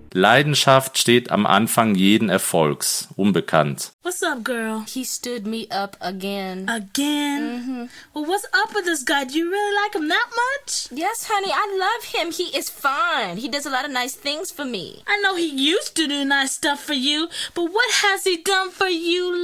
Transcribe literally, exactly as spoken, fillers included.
Leidenschaft steht am Anfang jeden Erfolgs. Unbekannt. What's up, girl? He stood me up again. Again? Mm-hmm. Well, what's up with this guy? Do you really like him that much? Yes, honey, I love him. He is fine. He does a lot of nice things for me. I know he used to do nice stuff for you, but what has he done for you